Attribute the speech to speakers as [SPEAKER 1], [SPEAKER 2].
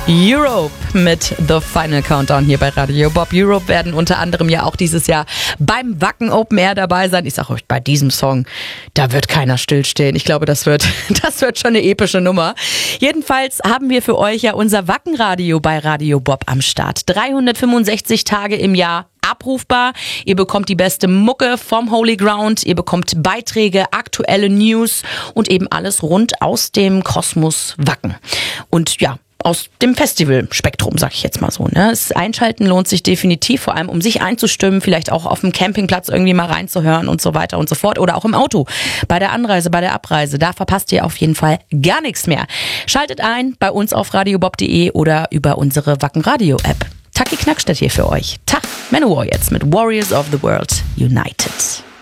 [SPEAKER 1] Europe mit The Final Countdown hier bei Radio Bob. Europe werden unter anderem ja auch dieses Jahr beim Wacken Open Air dabei sein. Ich sag euch, bei diesem Song, da wird keiner stillstehen. Ich glaube, das wird schon eine epische Nummer. Jedenfalls haben wir für euch ja unser Wackenradio bei Radio Bob am Start. 365 Tage im Jahr abrufbar. Ihr bekommt die beste Mucke vom Holy Ground. Ihr bekommt Beiträge, aktuelle News und eben alles rund aus dem Kosmos Wacken. Und ja, aus dem Festivalspektrum, sag ich jetzt mal so. Das Einschalten lohnt sich definitiv, vor allem um sich einzustimmen, vielleicht auch auf dem Campingplatz irgendwie mal reinzuhören und so weiter und so fort. Oder auch im Auto, bei der Anreise, bei der Abreise. Da verpasst ihr auf jeden Fall gar nichts mehr. Schaltet ein bei uns auf radiobob.de oder über unsere Wacken-Radio-App. Taki Knackstedt hier für euch. Tag, Manowar jetzt mit Warriors of the World United.